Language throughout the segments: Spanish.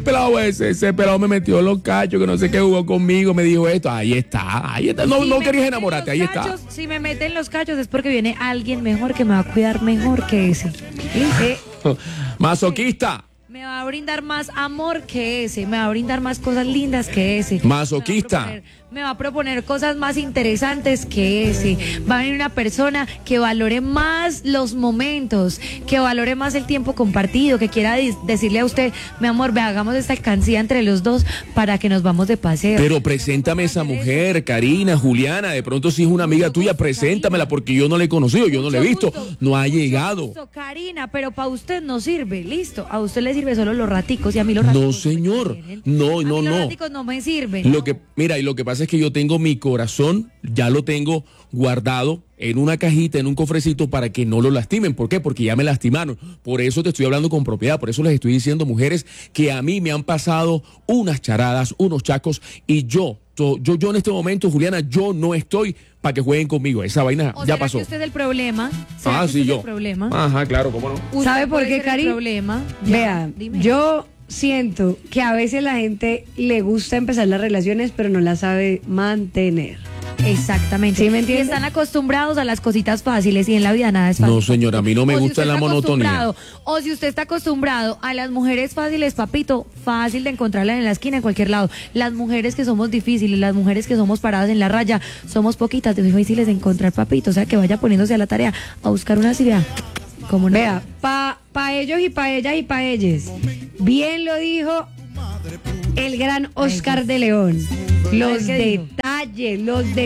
pelado ese pelado me metió en los cachos, que no sé qué jugó conmigo, me dijo esto, ahí está. No, Si no me querías meten enamorarte, los ahí cachos, está. Si me meten los cachos es porque viene alguien mejor que me va a cuidar mejor que ese. Masoquista. Me va a brindar más amor que ese, me va a brindar más cosas lindas que ese. Masoquista. Me va a proponer cosas más interesantes que ese. Va a venir una persona que valore más los momentos, que valore más el tiempo compartido, que quiera decirle a usted, mi amor, ve, hagamos esta alcancía entre los dos para que nos vamos de paseo. Pero preséntame esa mujer, Karina, Juliana, de pronto si es una amiga tuya, preséntamela porque yo no la he conocido, yo no la he visto, no ha llegado. Gusto, Karina, pero para usted no sirve, listo. A usted le sirve solo los raticos y a mí los raticos. No, señor, no. Los raticos no me sirven. Lo que pasa es que yo tengo mi corazón, ya lo tengo guardado en una cajita, en un cofrecito para que no lo lastimen. ¿Por qué? Porque ya me lastimaron. Por eso te estoy hablando con propiedad, por eso les estoy diciendo, mujeres, que a mí me han pasado unas charadas, unos chacos, y yo en este momento, Juliana, yo no estoy para que jueguen conmigo. Esa vaina ya pasó. ¿Será que usted es el problema? Sí, yo. El problema? Ajá, claro, cómo no. ¿Sabe por qué, Cari? Problema. Vea, yo siento que a veces la gente le gusta empezar las relaciones, pero no las sabe mantener. Exactamente. ¿Sí me Y entiendes? están acostumbrados a las cositas fáciles y en la vida nada es fácil. No, señora, a mí no me gusta la monotonía. O si usted está acostumbrado a las mujeres fáciles, papito, fácil de encontrarlas en la esquina, en cualquier lado. Las mujeres que somos difíciles, las mujeres que somos paradas en la raya, somos poquitas, difíciles de encontrar, papito. O sea, que vaya poniéndose a la tarea a buscar una idea. Como no. Vea, pa ellos y pa ellas y pa ellas. Bien lo dijo el gran Oscar de León. Los detalles.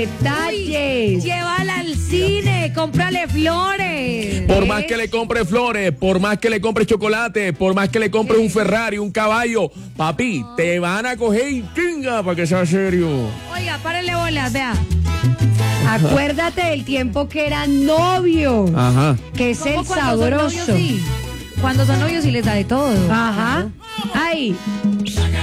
Uy, llévala al cine, cómprale flores. Por más que le compre flores, por más que le compre chocolate, por más que le compre un Ferrari, un caballo, papi, te van a coger y chinga para que sea serio. Oiga, párenle bolas, vea. Acuérdate del tiempo que era novio. Ajá. Que es el ¿Cómo cuando son sabroso. novios, sí? Cuando son novios sí les da de todo. Ajá. Ay.